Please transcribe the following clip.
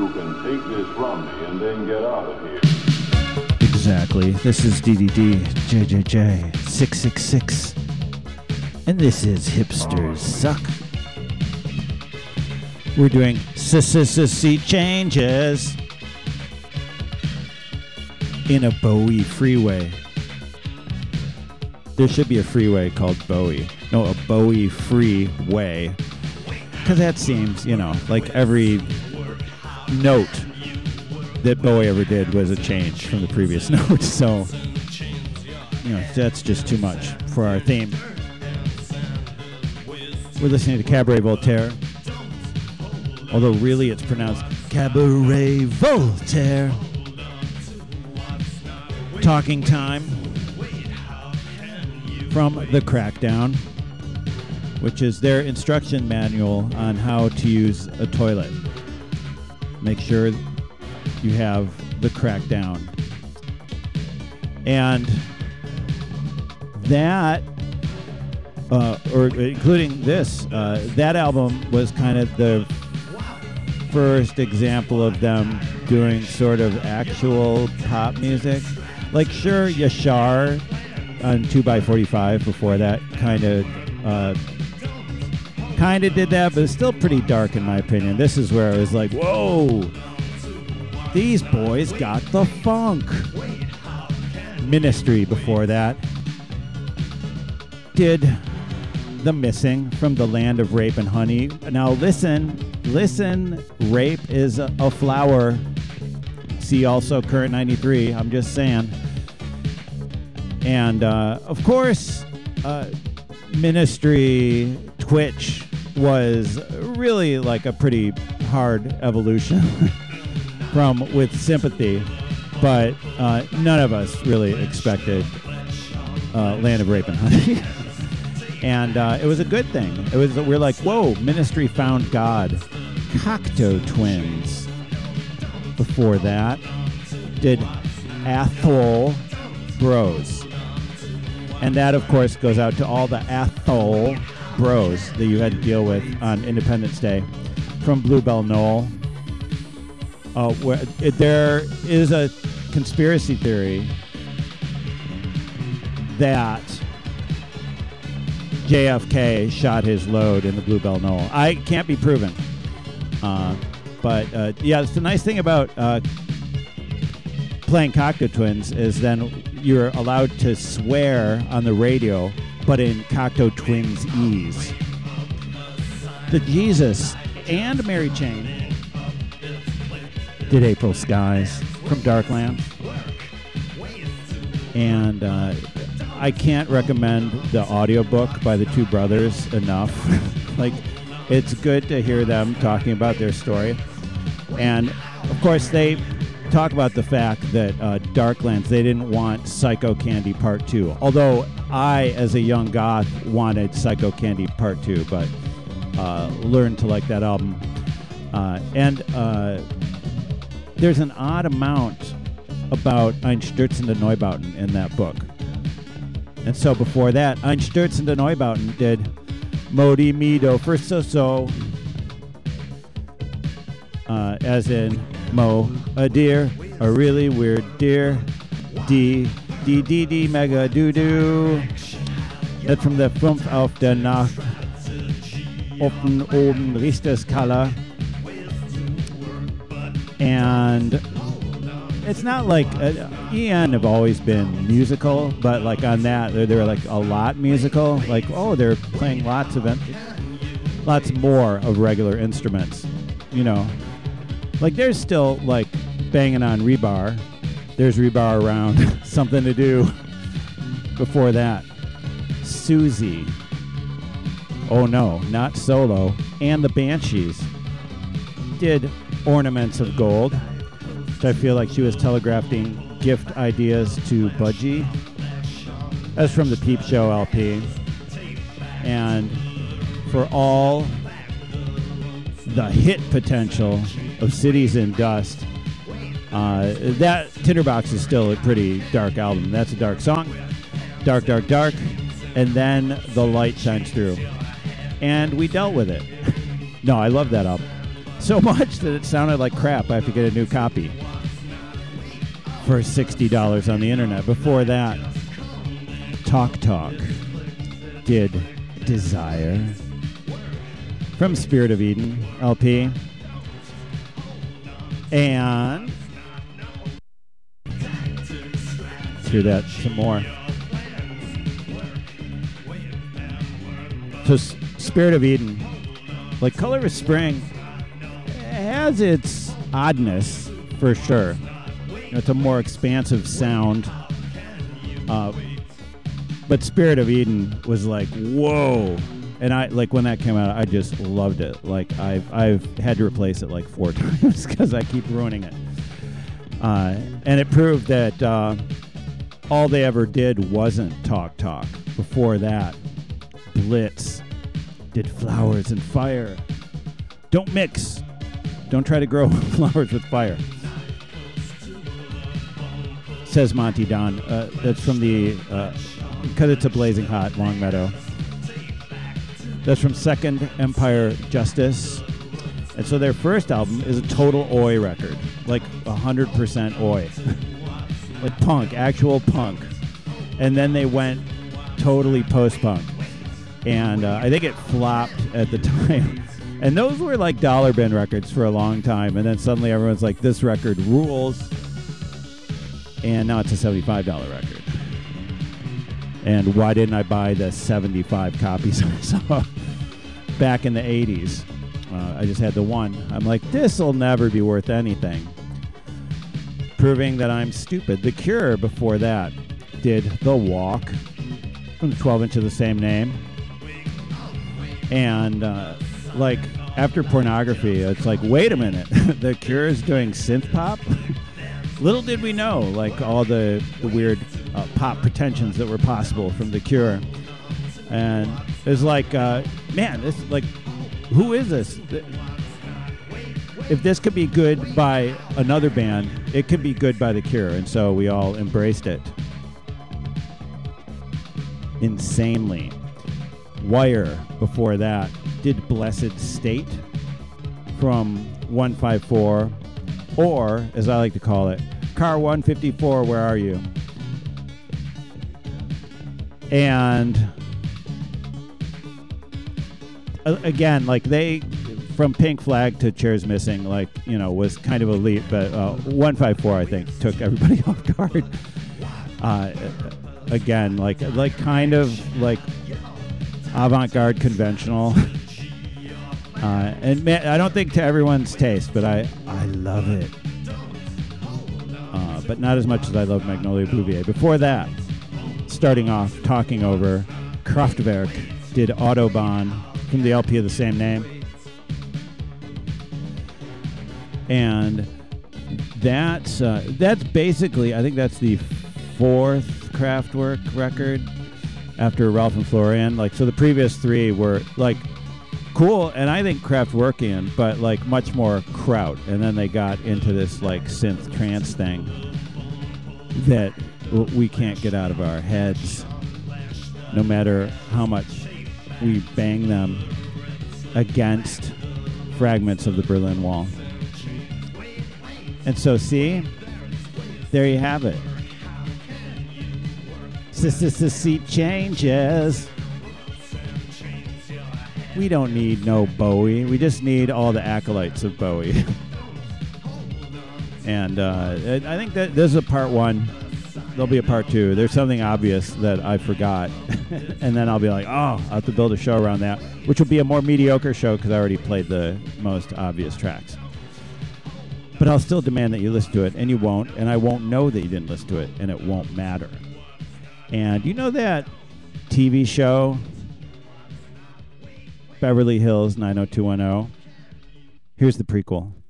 You can take this from me and then get out of here. Exactly. This is DDD JJJ 666. And this is Hipsters Suck. We're doing sea changes in a Bowie freeway. There should be a freeway called Bowie. No, a Bowie freeway. Because that seems, like every note that Bowie ever did was a change from the previous note. So, that's just too much for our theme. We're listening to Cabaret Voltaire. Although really it's pronounced Cabaret Voltaire. Talking Time from The Crackdown, which is their instruction manual on how to use a toilet. Make sure you have The Crackdown. And that, or including this, that album was kind of the first example of them doing sort of actual pop music. Like, sure, Yashar on 2x45 before that kind of did that, but it's still pretty dark in my opinion. This is where I was like, whoa, these boys got the funk. Ministry before that did The Missing from the Land of Rape and Honey. Now listen, Rape is a flower. See also Current 93, I'm just saying. And of course, Ministry Twitch was really like a pretty hard evolution from With Sympathy, but none of us really expected Land of Rape and Honey. And it was a good thing. We're like, whoa, Ministry found God. Cocteau Twins before that did Athol Bros. And that, of course, goes out to all the Athol Bros that you had to deal with on Independence Day from Bluebell Knoll. There is a conspiracy theory that JFK shot his load in the Bluebell Knoll. I can't be proven. But it's the nice thing about playing Cocteau Twins is then you're allowed to swear on the radio, but in Cocteau Twins ease. The Jesus and Mary Chain did April Skies from Darkland. And I can't recommend the audiobook by the two brothers enough. Like, it's good to hear them talking about their story. And, of course, they talk about the fact that Darklands, they didn't want Psycho Candy Part 2. Although I, as a young goth, wanted Psycho Candy Part 2, but learned to like that album. And there's an odd amount about Einstürzende Neubauten in that book. And so before that, Einstürzende Neubauten did Modi Mi Do First So, as in Mo, a deer, a really weird deer, D, mega doo doo. That's from the Fünf auf der Nacht, oben Richters Color. And it's not like EN have always been musical, but like on that they're like a lot musical. Like, oh, they're playing lots more of regular instruments, Like there's still like banging on rebar. There's rebar around. Something to do. Before that, Susie. Oh no, not solo. And the Banshees did Ornaments of Gold, which I feel like she was telegraphing gift ideas to Budgie. That's from the Peep Show LP. And for all the hit potential of Cities in Dust, that Tinderbox is still a pretty dark album. That's a dark song. Dark, dark, dark. And then the light shines through. And we dealt with it. No, I love that album. So much that it sounded like crap. I have to get a new copy for $60 on the internet. Before that, Talk Talk did Desire from Spirit of Eden LP. And let's hear that some more. So Spirit of Eden, like Color of Spring, has its oddness for sure. It's a more expansive sound. But Spirit of Eden was like, whoa. And I like when that came out, I just loved it. Like I've had to replace it like 4 times because I keep ruining it. And it proved that all they ever did wasn't Talk Talk. Before that, Blitz did Flowers and Fire. Don't mix. Don't try to grow flowers with fire. Says Monty Don. That's from the, because it's a blazing hot Long Meadow. That's from Second Empire Justice. And so their first album is a total Oi record. Like 100% Oi. Like punk, actual punk. And then they went totally post-punk. And I think it flopped at the time. And those were like dollar bin records for a long time. And then suddenly everyone's like, this record rules. And now it's a $75 record. And why didn't I buy the 75 copies I saw back in the 80s? I just had the one. I'm like, this will never be worth anything. Proving that I'm stupid. The Cure before that did The Walk from the 12-inch of the same name. And like after Pornography, it's like, wait a minute. The Cure is doing synth pop? Little did we know, like all the weird pop pretensions that were possible from The Cure. And it was like, man, this like, who is this? If this could be good by another band, it could be good by The Cure. And so we all embraced it. Insanely. Wire before that did Blessed State from 154, or as I like to call it, Car 154, where are you? And again, like they, from Pink Flag to Chairs Missing, like, you know, was kind of a leap, but 154, I think, took everybody off guard. Again, like kind of like avant-garde conventional. And man, I don't think to everyone's taste, but I love it. But not as much as I love Magnolia Bouvier. Before that, starting off, talking over, Kraftwerk did Autobahn from the LP of the same name. And that's basically, I think that's the 4th Kraftwerk record after Ralph and Florian. Like, so the previous 3 were like cool, and I think Kraftwerkian, but like much more kraut. And then they got into this like synth trance thing that we can't get out of our heads, no matter how much we bang them against fragments of the Berlin Wall. And so, see, there you have it. Seat changes. We don't need no Bowie. We just need all the acolytes of Bowie. And I think that this is a part 1. There'll be a part 2. There's something obvious that I forgot. And then I'll be like, oh, I'll have to build a show around that, which will be a more mediocre show because I already played the most obvious tracks. But I'll still demand that you listen to it, and you won't, and I won't know that you didn't listen to it, and it won't matter. And you know that TV show, Beverly Hills 90210? Here's the prequel.